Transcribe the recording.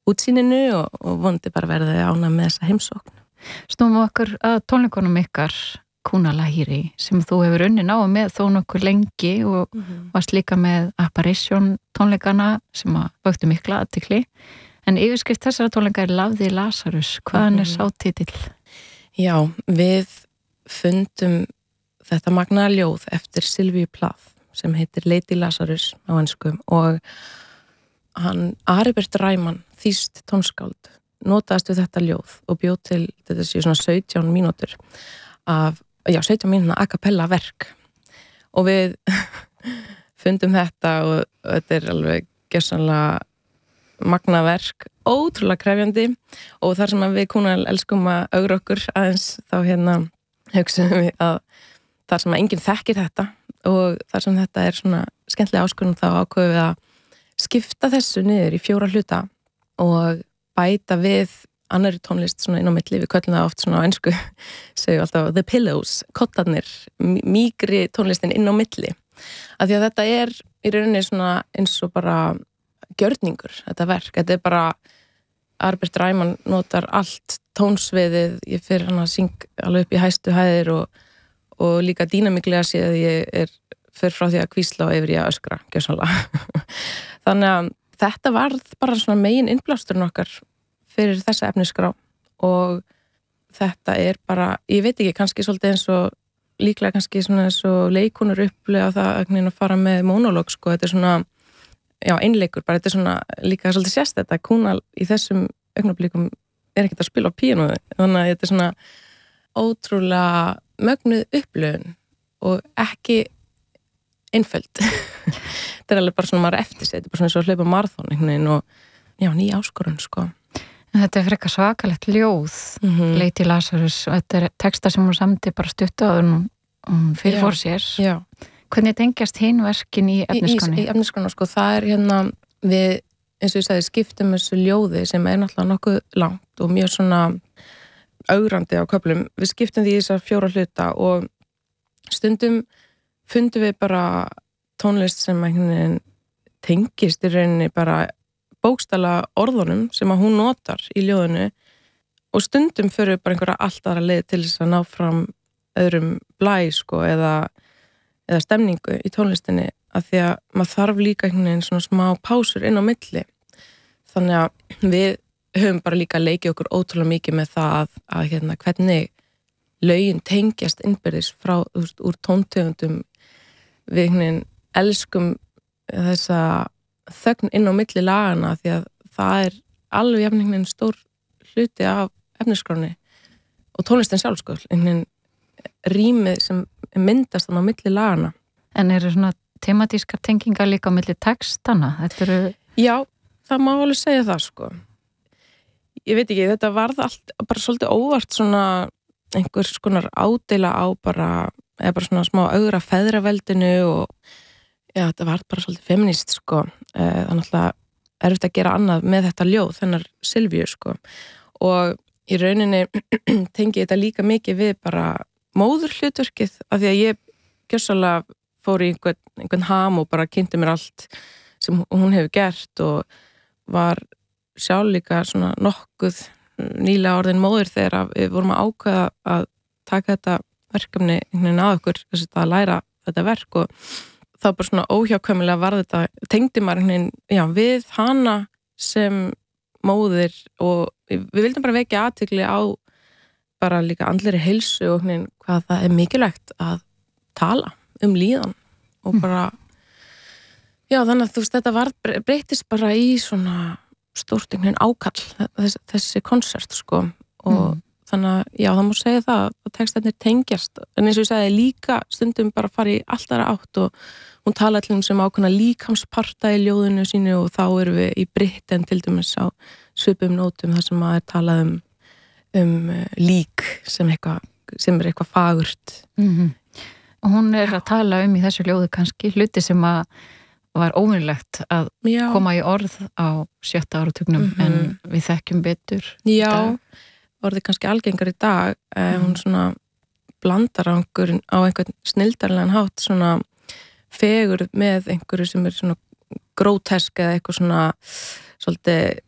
útsýninu og vonandi bara verði ánægð með þessa heimsókn. Snúum okkur að tónleikunum ykkar Kuna Lahiri sem þú hefur unnið á með þó nokkur lengi og varst líka með Apparition tónleikana sem að vöktu mikla athygli. En yfirskrift þessara tónleika Lafði Lazarus. Hvaðan sá titill? Já, við fundum þetta magnaða ljóð eftir Sylvie Plath sem heitir Lady Lazarus á ensku og Aribert Reimann, þýskt tónskáld, notaðist við þetta ljóð og bjóð til þetta séu svona 17 mínútur af 17 mínúna a cappella verk og við fundum þetta og þetta er alveg gersamlega magna verk, ótrúlega krefjandi og þar sem við Kuna elskum að augra okkur aðeins þá hugsaðum við að þar sem að enginn þekkir þetta og þar sem þetta er svona skemmtilega áskorun þá ákveðum við að skipta þessu niður í 4 hluta og bæta við annari tónlist svona inn á milli, við köllum það oft svona á ensku, segjum alltaf The Pillows, kottarnir, mýgri tónlistin inn á milli. Af því að þetta er í rauninni svona eins og bara gjörningur, þetta verk. Þetta er bara, Aribert Reimann notar allt tónsviðið, ég fyrir hann að syng alveg upp í hæstu hæðir og líka dýnamiklega séð ég fyrir frá því að hvísla og yfir ég að öskra, gjörsamlega. Þannig að þetta varð bara svona megin innblásturinn okkar fyrir þessa efnisgrá og þetta er bara, ég veit ekki, kannski svolítið eins og líklega kannski svona eins og leikunur upplega það að fara með monólóg, sko, þetta er svona einleikur, bara þetta er svona líka svolítið sérst þetta, Kuna í þessum augnablikum er ekkert að spila á píanói, þannig að þetta er svona ótrúlega mögnuð upplöfun og ekki einföld. Þetta er alveg bara svona maður eftir sig, þetta er bara svona eins og að hlaupa maraþon einhvern veginn og ný áskorun, sko. En þetta er frekar svakalegt ljóð, Lady Lazarus, og þetta er texta sem hún samdi bara stuttu áður hún fyrir fór sér. Já. Hvernig tengjast hinn verkin í efniskránni? Í efniskránni, sko, það er við, eins og ég sagði, skiptum þessu ljóði sem er náttúrulega nokkuð langt og mjög svona augrandi á köflum. Við skiptum því í þessar 4 hluta og stundum fundum við bara tónlist sem einhvern tengist í rauninni bara bókstala orðunum sem að hún notar í ljóðinu og stundum fyrir bara einhverja allt aðra leið til þess að ná fram öðrum blæ, sko, eða stemningu í tónlistinni af því að maður þarf líka einhvern veginn svona smá pásur inn á milli. Þannig að við höfum bara líka leikið okkur ótrúlega mikið með það að hvernig lögin tengjast innbyrðis frá, úr tóntegundum. Við einhvern veginn elskum þessa þögn inn á milli lagana því að það er alveg einhvern veginn stór hluti af efniskránni og tónlistin sjálf, sko, einhvern veginn rýmið sem myndast þannig á milli lagana. En eru svona tematískar tengingar líka á milli textana? Já, það má alveg segja það, sko. Ég veit ekki, þetta varð allt bara svolítið óvart svona einhvers konar ádeila á bara svona smá augra feðraveldinu og þetta var bara svolítið feminist, sko. Það er náttúrulega erfitt að gera annað með þetta ljóð, þennar Silvíu, sko. Og í rauninni tengi þetta líka mikið við bara móðurhlutverkið, af því að ég gjörsamlega fór í einhvern ham og bara kynnti mér allt sem hún hefur gert og var sjálf líka svona nokkuð nýlega orðin móður þegar við vorum að ákveða að taka þetta verkefni einhvern veginn að okkur, þess að læra þetta verk og þá bara svona óhjákvæmilega var þetta, tengdi maður einhvern veginn, við hana sem móðir og við vildum bara vekja athygli á bara líka andlegri heilsu og einhvern veginn hvað það er mikilvægt að tala líðan og bara, þannig að þú veist, þetta breytist bara í svona stórt einhvern veginn ákall, þessi konsert, sko, og þannig að, það má segja það að textarnir tengjast, en eins og ég segi líka stundum bara fara í allt aðra átt og hún tala allir sem ákveðna líkamsparta í ljóðinu sínu og þá erum við í Britten til dæmis á svipum nótum þar sem að er talað lík sem er eitthvað fagurt. Og hún er að tala í þessu ljóðu kannski hluti sem að var óvinnlegt að koma í orð á 7. áratugnum en við þekkjum betur. Orðið kannski algengar í dag, hún svona blandar á einhvern snilldarlegan hátt svona fegur með einhverju sem er svona grótesk eða eitthvað svona svolítið